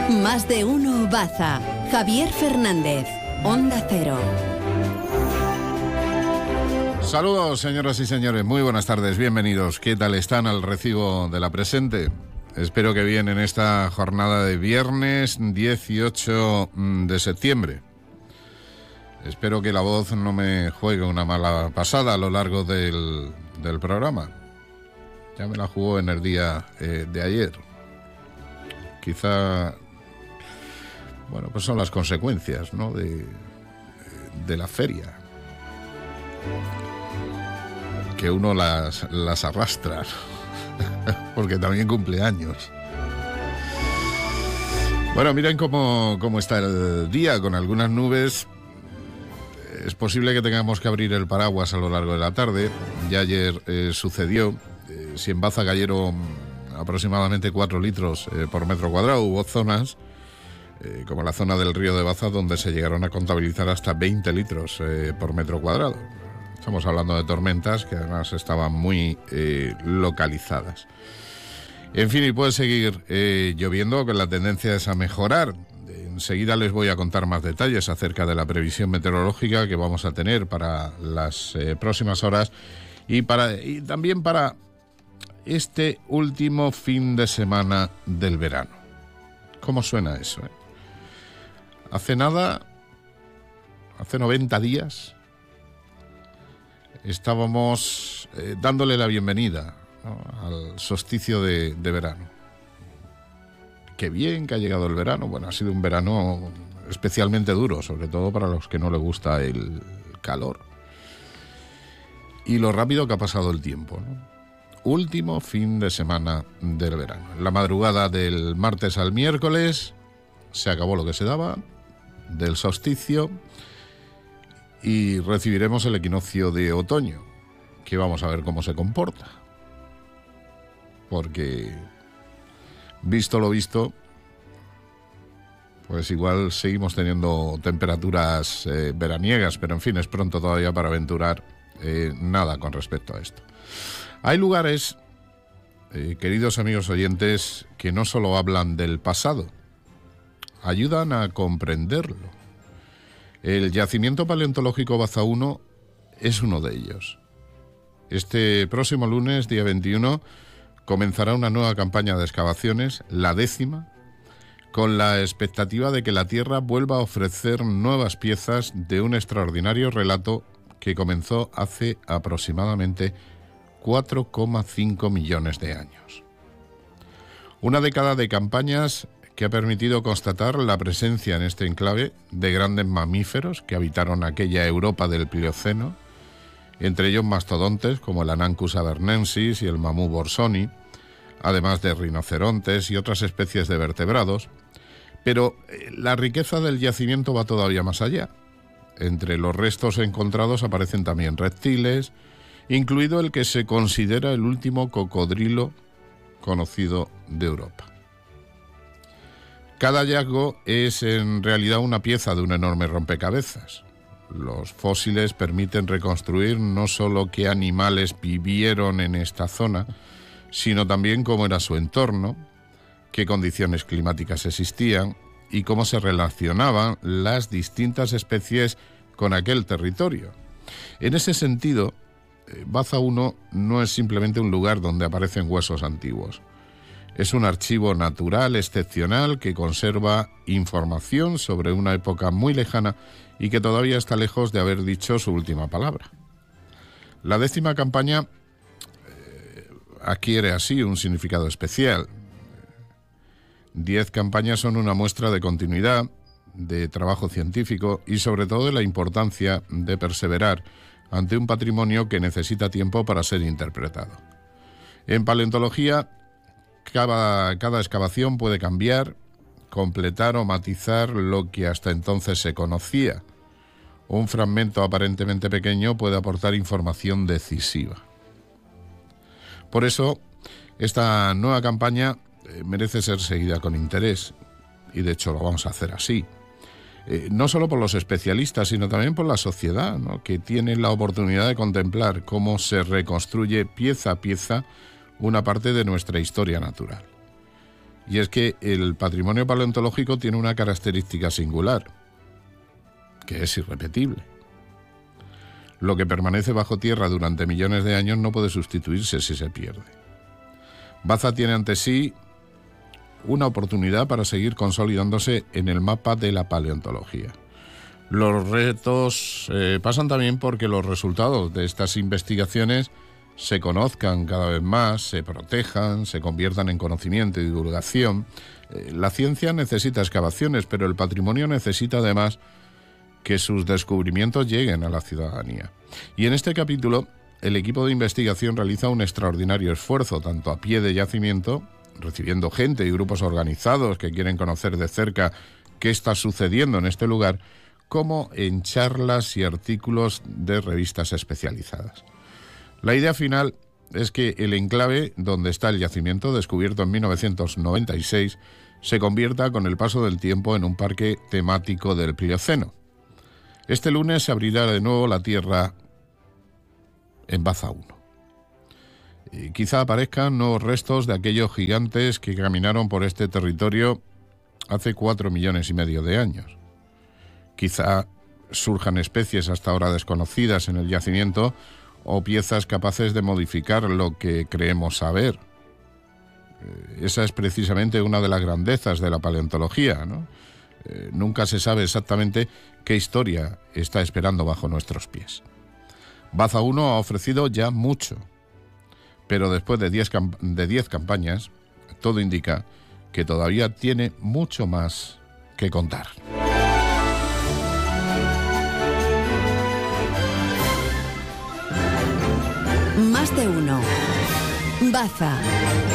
Más de uno Baza. Javier Fernández, Onda Cero. Saludos, señoras y señores, muy buenas tardes, bienvenidos. ¿Qué tal están al recibo de la presente? Espero que bien en esta jornada de viernes 18 de septiembre. Espero que la voz no me juegue una mala pasada a lo largo del programa. Ya me la jugó en el día de ayer. Quizá, bueno, pues son las consecuencias, ¿no?, de la feria. Que uno las arrastra, porque también cumple años. Bueno, miren cómo está el día, con algunas nubes. Es posible que tengamos que abrir el paraguas a lo largo de la tarde. Ya ayer sucedió. Si en Baza cayeron aproximadamente 4 litros por metro cuadrado, hubo zonas, como la zona del río de Baza, donde se llegaron a contabilizar hasta 20 litros por metro cuadrado. Estamos hablando de tormentas que además estaban muy localizadas. En fin, y puede seguir lloviendo, que la tendencia es a mejorar. Enseguida les voy a contar más detalles acerca de la previsión meteorológica que vamos a tener para las próximas horas y también para este último fin de semana del verano. ¿Cómo suena eso? Hace 90 días... estábamos dándole la bienvenida, ¿no?, al solsticio de verano. Qué bien que ha llegado el verano. Bueno, ha sido un verano especialmente duro, sobre todo para los que no les gusta el calor. Y lo rápido que ha pasado el tiempo, ¿no? Último fin de semana del verano. En la madrugada del martes al miércoles se acabó lo que se daba del solsticio. Y recibiremos el equinoccio de otoño, que vamos a ver cómo se comporta. Porque, visto lo visto, pues igual seguimos teniendo temperaturas veraniegas, pero en fin, es pronto todavía para aventurar nada con respecto a esto. Hay lugares, queridos amigos oyentes, que no solo hablan del pasado, ayudan a comprenderlo. El yacimiento paleontológico Baza 1 es uno de ellos. Este próximo lunes, día 21, comenzará una nueva campaña de excavaciones, la 10ª, con la expectativa de que la Tierra vuelva a ofrecer nuevas piezas de un extraordinario relato que comenzó hace aproximadamente 4,5 millones de años. Una década de campañas que ha permitido constatar la presencia en este enclave de grandes mamíferos que habitaron aquella Europa del Plioceno, entre ellos mastodontes como el Anancus abernensis y el mamú borsoni, además de rinocerontes y otras especies de vertebrados. Pero la riqueza del yacimiento va todavía más allá. Entre los restos encontrados aparecen también reptiles, incluido el que se considera el último cocodrilo conocido de Europa. Cada hallazgo es en realidad una pieza de un enorme rompecabezas. Los fósiles permiten reconstruir no solo qué animales vivieron en esta zona, sino también cómo era su entorno, qué condiciones climáticas existían y cómo se relacionaban las distintas especies con aquel territorio. En ese sentido, Baza 1 no es simplemente un lugar donde aparecen huesos antiguos. Es un archivo natural excepcional que conserva información sobre una época muy lejana y que todavía está lejos de haber dicho su última palabra. La 10ª campaña adquiere así un significado especial. 10 campañas son una muestra de continuidad, de trabajo científico y sobre todo de la importancia de perseverar ante un patrimonio que necesita tiempo para ser interpretado. En paleontología, cada excavación puede cambiar, completar o matizar lo que hasta entonces se conocía. Un fragmento aparentemente pequeño puede aportar información decisiva. Por eso, esta nueva campaña merece ser seguida con interés, y de hecho lo vamos a hacer así. No solo por los especialistas, sino también por la sociedad, ¿no?, que tiene la oportunidad de contemplar cómo se reconstruye pieza a pieza una parte de nuestra historia natural. Y es que el patrimonio paleontológico tiene una característica singular, que es irrepetible. Lo que permanece bajo tierra durante millones de años no puede sustituirse si se pierde. Baza tiene ante sí una oportunidad para seguir consolidándose en el mapa de la paleontología. Los retos pasan también porque los resultados de estas investigaciones se conozcan cada vez más, se protejan, se conviertan en conocimiento y divulgación. La ciencia necesita excavaciones, pero el patrimonio necesita además que sus descubrimientos lleguen a la ciudadanía. Y en este capítulo, el equipo de investigación realiza un extraordinario esfuerzo, tanto a pie de yacimiento, recibiendo gente y grupos organizados que quieren conocer de cerca qué está sucediendo en este lugar, como en charlas y artículos de revistas especializadas. La idea final es que el enclave donde está el yacimiento, descubierto en 1996, se convierta con el paso del tiempo en un parque temático del Plioceno. Este lunes se abrirá de nuevo la tierra en Baza 1. Y quizá aparezcan nuevos restos de aquellos gigantes que caminaron por este territorio hace 4,5 millones de años. Quizá surjan especies hasta ahora desconocidas en el yacimiento o piezas capaces de modificar lo que creemos saber. Esa es precisamente una de las grandezas de la paleontología, ¿no? Nunca se sabe exactamente qué historia está esperando bajo nuestros pies. Baza 1 ha ofrecido ya mucho, pero después de 10 campañas, todo indica que todavía tiene mucho más que contar. Más de uno. Baza.